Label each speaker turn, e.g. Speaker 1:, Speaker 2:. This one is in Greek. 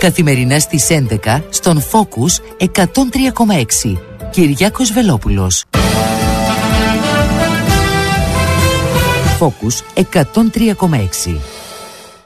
Speaker 1: Καθημερινά στις 11 στον Focus 103,6. Κυριάκος Βελόπουλος. Focus 103,6.